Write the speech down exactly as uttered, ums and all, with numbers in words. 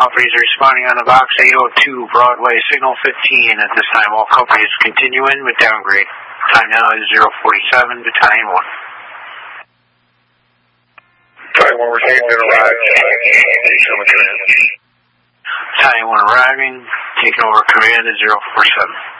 companies are responding on the box eight oh two Broadway, signal fifteen. At this time, all companies continuing with downgrade. Time now is zero forty-seven, Battalion one. Battalion one, we're taking it arrived. Battalion one arriving, taking over command at zero four seven.